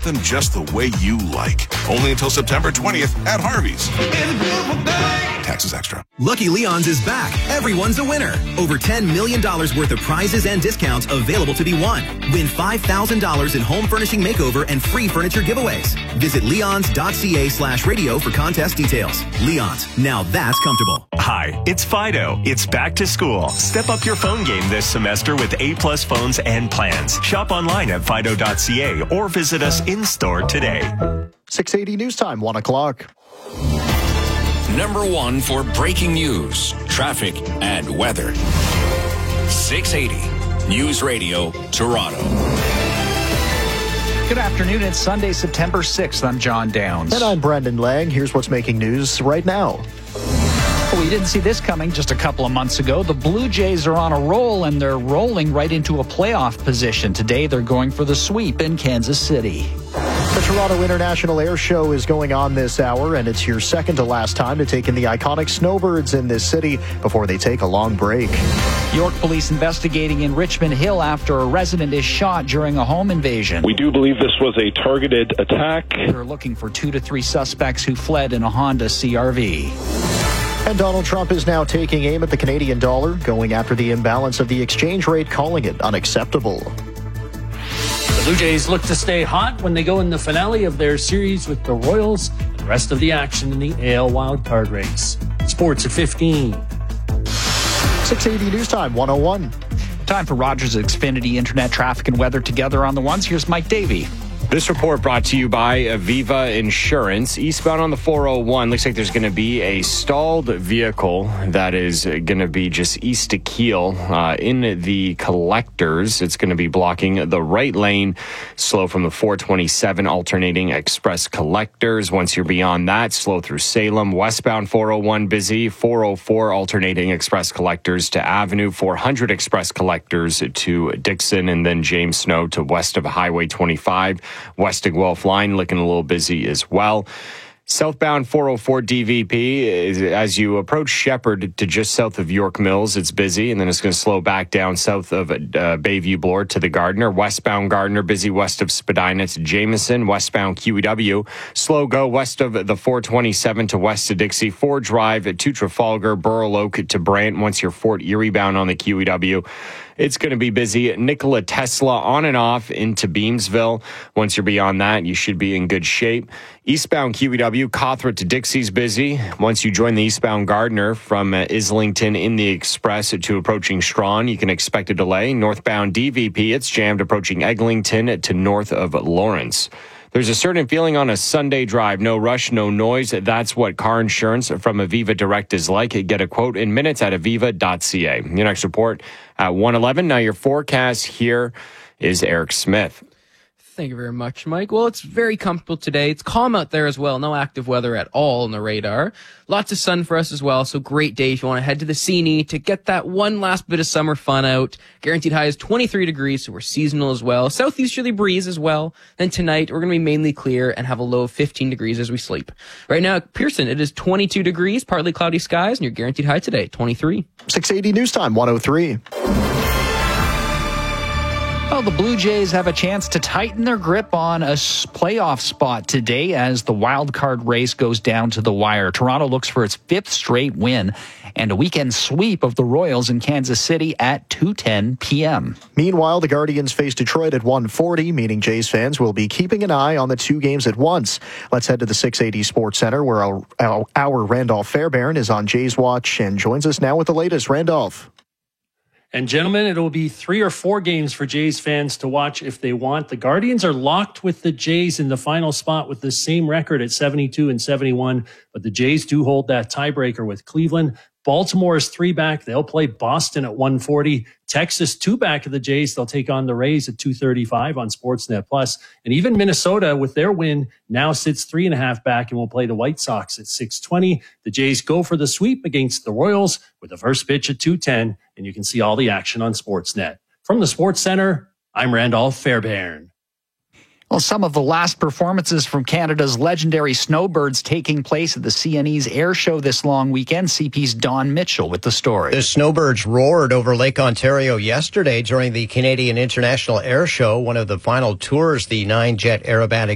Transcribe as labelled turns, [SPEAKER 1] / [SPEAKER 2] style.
[SPEAKER 1] something just the way you like. Only until September 20th at Harvey's. Taxes extra.
[SPEAKER 2] Lucky Leon's is back. Everyone's a winner. Over $10 million worth of prizes and discounts available to be won. Win $5,000 in home furnishing makeover and free furniture giveaways. Visit leons.ca/radio for contest details. Leon's. Now that's comfortable.
[SPEAKER 3] Hi, it's Fido. It's back to school. Step up your phone game this semester with A-plus phones and plans. Shop online at fido.ca or visit us in-store today.
[SPEAKER 4] 680 News Time, 1 o'clock.
[SPEAKER 5] Number one for breaking news, traffic, and weather. 680 News Radio, Toronto.
[SPEAKER 6] Good afternoon. It's Sunday, September 6th. I'm John Downs.
[SPEAKER 4] And I'm Brendan Lang. Here's what's making news right now.
[SPEAKER 6] Well, we didn't see this coming just a couple of months ago. The Blue Jays are on a roll, and they're rolling right into a playoff position. Today, they're going for the sweep in Kansas City.
[SPEAKER 4] The Toronto International Air Show is going on this hour, and it's your second to last time to take in the iconic snowbirds in this city before they take a long break.
[SPEAKER 6] York police investigating in Richmond Hill after a resident is shot during a home invasion.
[SPEAKER 7] We do believe this was a targeted attack.
[SPEAKER 6] They're looking for 2 to 3 suspects who fled in a Honda CR-V.
[SPEAKER 4] And Donald Trump is now taking aim at the Canadian dollar, going after the imbalance of the exchange rate, calling it unacceptable.
[SPEAKER 8] The Blue Jays look to stay hot when they go in the finale of their series with the Royals. The rest of the action in the AL wildcard race. Sports at 15.
[SPEAKER 4] 680 News Time, 101.
[SPEAKER 6] Time for Rogers Xfinity Internet traffic and weather together on the ones. Here's Mike Davey.
[SPEAKER 9] This report brought to you by Aviva Insurance. Eastbound on the 401, looks like there's going to be a stalled vehicle that is going to be just east to Kiel in the collectors. It's going to be blocking the right lane, slow from the 427 alternating express collectors. Once you're beyond that, slow through Salem. Westbound 401 busy, 404 alternating express collectors to Avenue, 400 express collectors to Dixon, and then James Snow to west of Highway 25. West of Guelph line looking a little busy as well. Southbound 404 DVP, as you approach Shepherd to just south of York Mills, it's busy, and then it's going to slow back down south of Bayview Bloor to the Gardiner. Westbound Gardiner, busy west of Spadina to Jameson. Westbound QEW, slow go west of the 427 to west of Dixie. Ford Drive to Trafalgar, Burl Oak to Brant. Once you're Fort Erie bound on the QEW, it's going to be busy. Nikola Tesla on and off into Beamsville. Once you're beyond that, you should be in good shape. Eastbound QEW, Cawthra to Dixie's busy. Once you join the eastbound Gardiner from Islington in the Express to approaching Strawn, you can expect a delay. Northbound DVP, it's jammed approaching Eglinton to north of Lawrence. There's a certain feeling on a Sunday drive. No rush, no noise. That's what car insurance from Aviva Direct is like. Get a quote in minutes at aviva.ca. Your next report at 1:11. Now your forecast here is Eric Smith.
[SPEAKER 10] Thank you very much, Mike. Well, it's very comfortable today. It's calm out there as well. No active weather at all on the radar. Lots of sun for us as well. So great day if you want to head to the Scene to get that one last bit of summer fun out. Guaranteed high is 23 degrees, so we're seasonal as well. Southeasterly breeze as well. Then tonight, we're going to be mainly clear and have a low of 15 degrees as we sleep. Right now at Pearson, it is 22 degrees, partly cloudy skies, and your guaranteed high today, 23.
[SPEAKER 4] 680 News Time, 103.
[SPEAKER 6] Well, the Blue Jays have a chance to tighten their grip on a playoff spot today as the wild card race goes down to the wire. Toronto looks for its 5th straight win and a weekend sweep of the Royals in Kansas City at 2:10 p.m.
[SPEAKER 4] Meanwhile, the Guardians face Detroit at 1:40, meaning Jays fans will be keeping an eye on the two games at once. Let's head to the 680 Sports Center where our Randolph Fairbairn is on Jays Watch and joins us now with the latest. Randolph.
[SPEAKER 8] And gentlemen, it will be 3 or 4 games for Jays fans to watch if they want. The Guardians are locked with the Jays in the final spot with the same record at 72 and 71, but the Jays do hold that tiebreaker with Cleveland. Baltimore is 3 back. They'll play Boston at 140. Texas 2 back of the Jays. They'll take on the Rays at 235 on Sportsnet Plus. And even Minnesota, with their win, now sits 3.5 back and will play the White Sox at 620. The Jays go for the sweep against the Royals with the first pitch at 2:10. And you can see all the action on Sportsnet. From the Sports Center, I'm Randolph Fairbairn.
[SPEAKER 6] Well, some of the last performances from Canada's legendary snowbirds taking place at the CNE's air show this long weekend. CP's Don Mitchell with the story.
[SPEAKER 11] The snowbirds roared over Lake Ontario yesterday during the Canadian International Air Show, one of the final tours the 9-jet Aerobatic